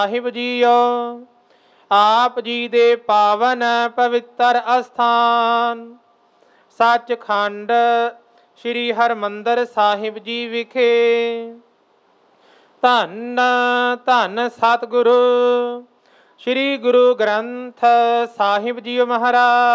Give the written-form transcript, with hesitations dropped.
ਸਾਹਿਬ JIO ਆਪ ਜੀ ਦੇ ਪਾਵਨ ਪਵਿੱਤਰ ਅਸਥਾਨ ਸੱਚਖੰਡ ਸ੍ਰੀ ਹਰਿਮੰਦਰ ਸਾਹਿਬ ਜੀ ਵਿਖੇ ਧੰਨ ਧੰਨ ਸਤਿਗੁਰੂ ਸ੍ਰੀ ਗੁਰੂ ਗ੍ਰੰਥ ਸਾਹਿਬ ਜੀ ਮਹਾਰਾਜ